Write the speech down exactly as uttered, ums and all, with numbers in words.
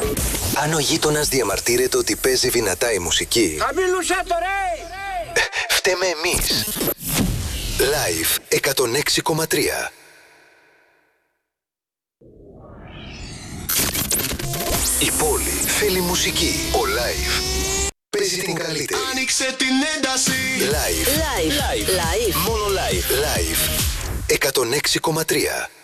Αν ο γείτονας διαμαρτύρεται ότι παίζει δυνατά η μουσική, χαμήλουσα το ρε! φταίμε εμείς. Live εκατόν έξι κόμμα τρία. Η πόλη θέλει μουσική. Ο Live παίζει την καλύτερη. Άνοιξε την ένταση. Live. Live. Live. Live. Μόνο Live. Live εκατόν έξι κόμμα τρία.